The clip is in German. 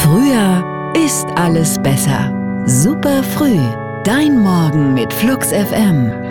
Früher ist alles besser. Super früh. Dein Morgen mit Flux FM.